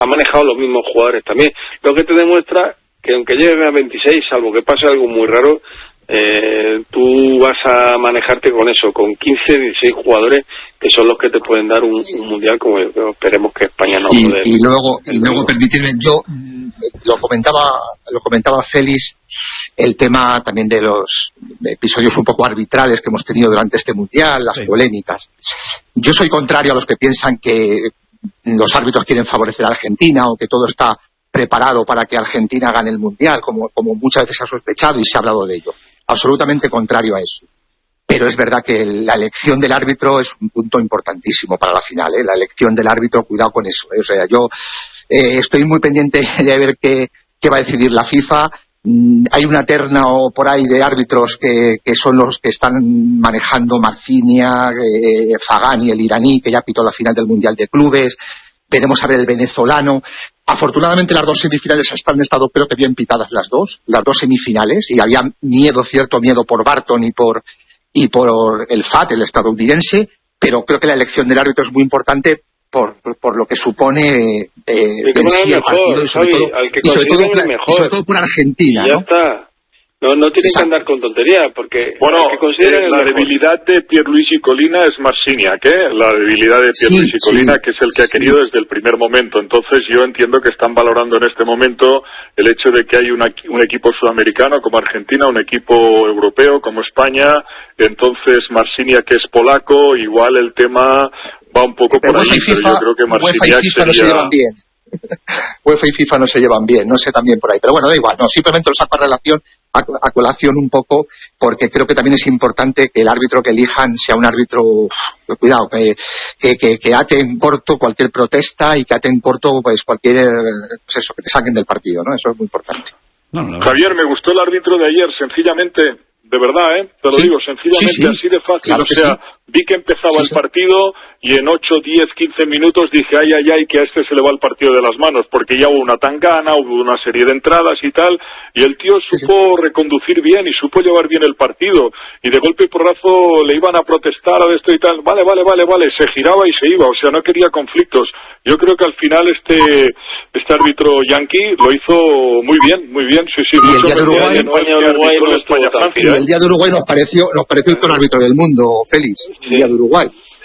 ha manejado los mismos jugadores también, lo que te demuestra que aunque lleguen a 26, salvo que pase algo muy raro, tú vas a manejarte con eso, con 15, 16 jugadores que son los que te pueden dar un mundial como esperemos que España no puede. Y luego permitirme, yo lo comentaba Félix, el tema también de los episodios un poco arbitrales que hemos tenido durante este mundial, las polémicas. Yo soy contrario a los que piensan que los árbitros quieren favorecer a Argentina o que todo está preparado para que Argentina gane el mundial, como muchas veces se ha sospechado y se ha hablado de ello. Absolutamente contrario a eso. Pero es verdad que la elección del árbitro es un punto importantísimo para la final, La elección del árbitro, cuidado con eso, O sea, yo estoy muy pendiente de ver qué va a decidir la FIFA. Hay una terna o por ahí de árbitros que son los que están manejando Marcinia, Fagani, el iraní, que ya pitó la final del Mundial de Clubes. Veremos a ver el venezolano. Afortunadamente las dos semifinales han estado creo que bien pitadas las dos semifinales, y había cierto miedo por Barton y por el FAT, el estadounidense, pero creo que la elección del árbitro es muy importante por lo que supone en sí el partido, y sobre todo por Argentina, ya está. No tienen que andar con tonterías, porque la debilidad de Pierluigi Collina es Marciniak, la debilidad de Pierluigi Collina, que es el que ha querido desde el primer momento. Entonces yo entiendo que están valorando en este momento el hecho de que hay un equipo sudamericano como Argentina, un equipo europeo como España. Entonces Marciniak, que es polaco, igual el tema va un poco por ahí, pero yo creo que Marciniak no se llevan bien. UEFA y FIFA no se llevan bien, no sé también por ahí, pero bueno, da igual, simplemente lo saco a colación un poco, porque creo que también es importante que el árbitro que elijan sea un árbitro, cuidado, que ate en corto cualquier protesta y que ate en corto pues cualquier, pues eso, que te saquen del partido, ¿no? Eso es muy importante. Javier, me gustó el árbitro de ayer, sencillamente, de verdad, te lo digo, sencillamente, así de fácil, claro, vi que empezaba el partido y en 8, 10, 15 minutos dije, ay, que a este se le va el partido de las manos, porque ya hubo una tangana, hubo una serie de entradas y tal, y el tío supo reconducir bien y supo llevar bien el partido, y de golpe y porrazo le iban a protestar a esto y tal, vale, se giraba y se iba, o sea, no quería conflictos. Yo creo que al final este árbitro yanqui lo hizo muy bien, sí. Y el día de Uruguay, el día de Uruguay nos pareció el peor árbitro del mundo, Félix, el día de Uruguay.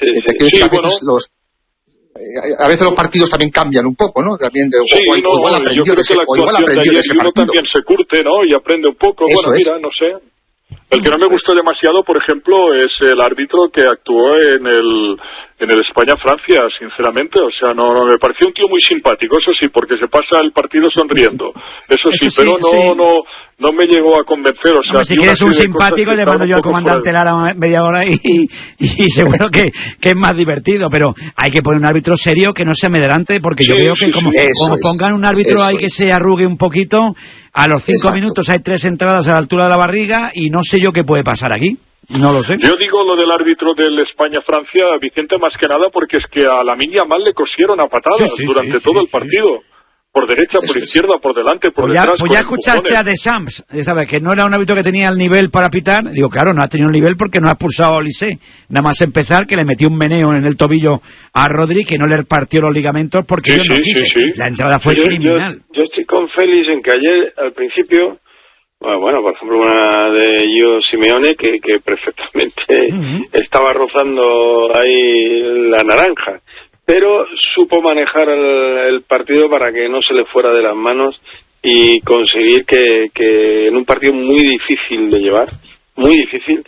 A veces los partidos también cambian un poco, ¿no? También yo creo que la actuación de ayer uno también se curte, ¿no? Y aprende un poco. Mira, no sé. El que no me gustó demasiado, por ejemplo, es el árbitro que actuó en el España-Francia, sinceramente. O sea, no me pareció un tío muy simpático, eso sí, porque se pasa el partido sonriendo. Eso sí, pero no me llegó a convencer. O sea, si quieres un simpático, le mando yo al comandante Lara media hora y seguro que es más divertido. Pero hay que poner un árbitro serio que no se amedrante, porque yo veo que como pongan un árbitro ahí que se arrugue un poquito, a los 5 minutos hay 3 entradas a la altura de la barriga y no sé yo qué puede pasar aquí. No lo sé. Yo digo lo del árbitro del España-Francia, Vicente, más que nada porque es que a Lamine Yamal le cosieron a patadas durante todo el partido. Por derecha, por izquierda, por delante, por detrás. Pues ya escuchaste a Deschamps, ¿sabes? Que no era un árbitro que tenía el nivel para pitar. Digo, claro, no ha tenido el nivel porque no ha expulsado a Olise. Nada más empezar, que le metió un meneo en el tobillo a Rodri, que no le partió los ligamentos porque yo no quise. La entrada fue criminal. Yo estoy con Félix en que ayer, al principio, bueno, por ejemplo, una de Gio Simeone que perfectamente estaba rozando ahí la naranja, pero supo manejar el partido para que no se le fuera de las manos y conseguir que en un partido muy difícil de llevar, muy difícil,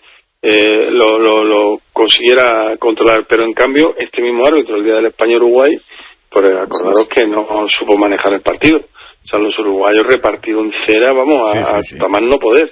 lo consiguiera controlar. Pero en cambio, este mismo árbitro, el día del España-Uruguay, pues acordaros que no supo manejar el partido. O sea, los uruguayos repartieron cera, a más no poder.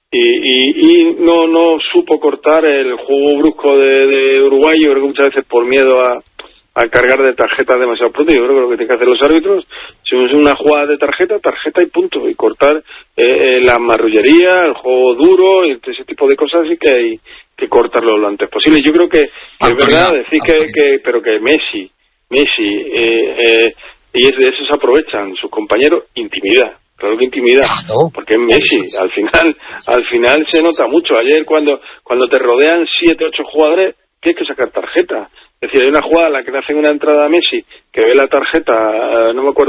Y no supo cortar el juego brusco de Uruguay. Yo creo que muchas veces por miedo a cargar de tarjetas demasiado pronto. Yo creo que lo que tienen que hacer los árbitros, si es una jugada de tarjeta y punto. Y cortar la marrullería, el juego duro, y ese tipo de cosas, sí que hay que cortarlo lo antes posible. Yo creo que es verdad decir pero que Messi, y de eso se aprovechan sus compañeros, intimidad. Claro que intimidad, porque es Messi. Al final se nota mucho. Ayer cuando te rodean 7, 8 jugadores, tienes que sacar tarjeta. Es decir, hay una jugada en la que le hacen una entrada a Messi, que ve la tarjeta, no me acuerdo